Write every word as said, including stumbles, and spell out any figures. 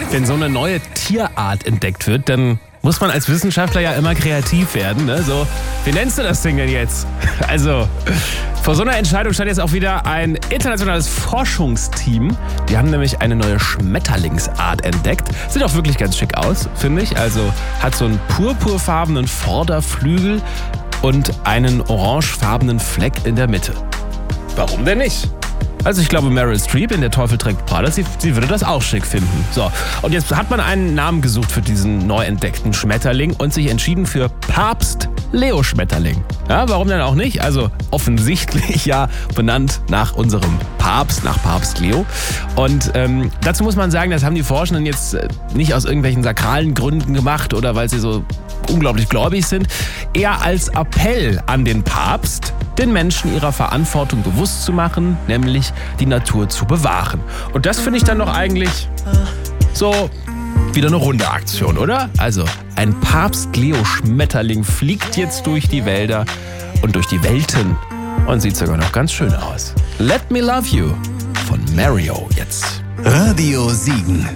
wenn so eine neue Tierart entdeckt wird, dann muss man als Wissenschaftler ja immer kreativ werden. Ne? So, wie nennst du das Ding denn jetzt? Also, vor so einer Entscheidung stand jetzt auch wieder ein internationales Forschungsteam. Die haben nämlich eine neue Schmetterlingsart entdeckt. Sieht auch wirklich ganz schick aus, finde ich. Also hat so einen purpurfarbenen Vorderflügel und einen orangefarbenen Fleck in der Mitte. Warum denn nicht? Also ich glaube, Meryl Streep in Der Teufel trägt Prada, sie, sie würde das auch schick finden. So, und jetzt hat man einen Namen gesucht für diesen neu entdeckten Schmetterling und sich entschieden für Papst Leo Schmetterling. Ja, warum denn auch nicht? Also offensichtlich ja benannt nach unserem Papst, nach Papst Leo. Und ähm, dazu muss man sagen, das haben die Forschenden jetzt nicht aus irgendwelchen sakralen Gründen gemacht oder weil sie so unglaublich gläubig sind, eher als Appell an den Papst, den Menschen ihrer Verantwortung bewusst zu machen, nämlich die Natur zu bewahren. Und das finde ich dann doch eigentlich so wieder eine runde Aktion, oder? Also ein Papst Leo Schmetterling fliegt jetzt durch die Wälder und durch die Welten und sieht sogar noch ganz schön aus. Let Me Love You von Mario jetzt. Radio Siegen.